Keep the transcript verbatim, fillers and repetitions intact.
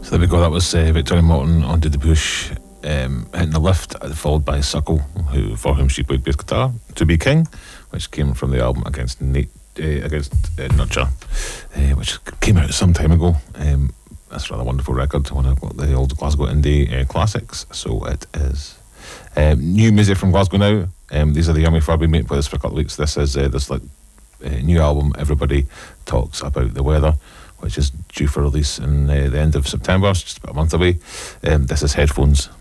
So there we go, that was uh, Victoria Morton on Did the Push, um, Hitting the Lift, followed by Suckle, who for whom she played bass guitar, To Be King, which came from the album Against Nate, uh, against uh, Nurture, uh, which came out some time ago. Um, that's a rather wonderful record, one of the old Glasgow indie uh, classics, so it is. Um, new music from Glasgow now. Um, these are the Yummy Furby, mate, with us for a couple of weeks. This is uh, this like uh, new album, Everybody Talks About the Weather, which is due for release in uh, the end of September. It's just about a month away. Um, this is Headphones.